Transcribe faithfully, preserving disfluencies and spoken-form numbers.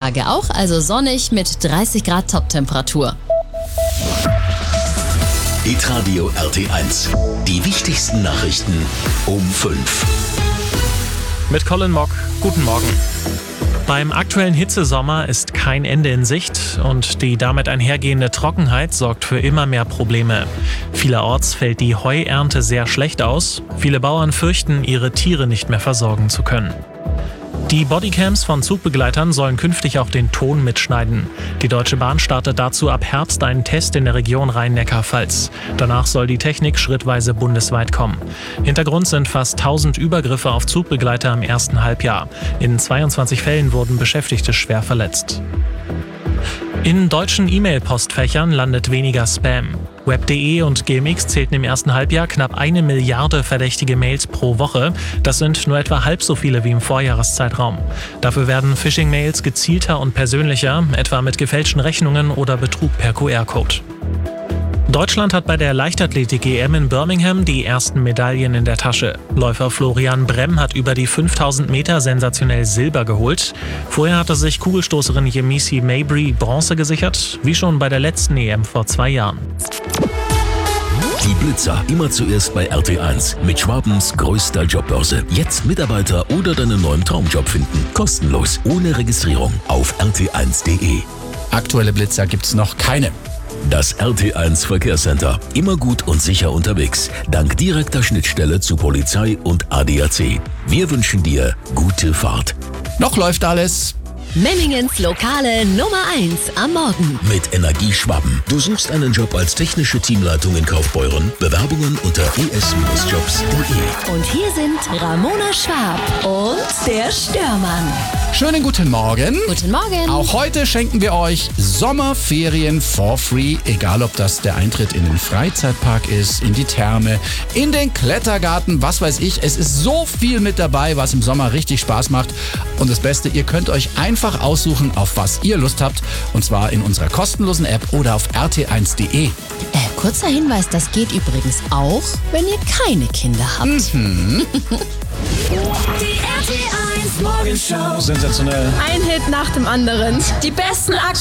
Tage auch, also sonnig mit dreißig Grad Toptemperatur. Hitradio R T eins. Die wichtigsten Nachrichten um fünf. Mit Colin Mock. Guten Morgen. Beim aktuellen Hitzesommer ist kein Ende in Sicht und die damit einhergehende Trockenheit sorgt für immer mehr Probleme. Vielerorts fällt die Heuernte sehr schlecht aus. Viele Bauern fürchten, ihre Tiere nicht mehr versorgen zu können. Die Bodycams von Zugbegleitern sollen künftig auch den Ton mitschneiden. Die Deutsche Bahn startet dazu ab Herbst einen Test in der Region Rhein-Neckar-Pfalz. Danach soll die Technik schrittweise bundesweit kommen. Hintergrund sind fast tausend Übergriffe auf Zugbegleiter im ersten Halbjahr. In zweiundzwanzig Fällen wurden Beschäftigte schwer verletzt. In deutschen E-Mail-Postfächern landet weniger Spam. web punkt de und G M X zählten im ersten Halbjahr knapp eine Milliarde verdächtige Mails pro Woche. Das sind nur etwa halb so viele wie im Vorjahreszeitraum. Dafür werden Phishing-Mails gezielter und persönlicher, etwa mit gefälschten Rechnungen oder Betrug per Q R-Code. Deutschland hat bei der Leichtathletik-E M in Birmingham die ersten Medaillen in der Tasche. Läufer Florian Bremm hat über die fünftausend Meter sensationell Silber geholt. Vorher hatte sich Kugelstoßerin Yemisi Mabry Bronze gesichert, wie schon bei der letzten E M vor zwei Jahren. Die Blitzer immer zuerst bei R T eins mit Schwabens größter Jobbörse. Jetzt Mitarbeiter oder deinen neuen Traumjob finden. Kostenlos, ohne Registrierung auf r t eins punkt de. Aktuelle Blitzer gibt's noch keine. Das R T eins Verkehrscenter. Immer gut und sicher unterwegs. Dank direkter Schnittstelle zu Polizei und A D A C. Wir wünschen dir gute Fahrt. Noch läuft alles. Memmingens lokale Nummer eins am Morgen. Mit Energie Schwaben. Du suchst einen Job als technische Teamleitung in Kaufbeuren? Bewerbungen unter e s jobs punkt de. Und hier sind Ramona Schwab und der Störmann. Schönen guten Morgen. Guten Morgen. Auch heute schenken wir euch Sommerferien for free. Egal, ob das der Eintritt in den Freizeitpark ist, in die Therme, in den Klettergarten, was weiß ich. Es ist so viel mit dabei, was im Sommer richtig Spaß macht. Und das Beste, ihr könnt euch einfach aussuchen, auf was ihr Lust habt. Und zwar in unserer kostenlosen App oder auf r t eins punkt de. Äh, kurzer Hinweis, das geht übrigens auch, wenn ihr keine Kinder habt. Mhm. Die R T eins Morgenshow. Sensationell. Ein Hit nach dem anderen. Die besten Aktionen.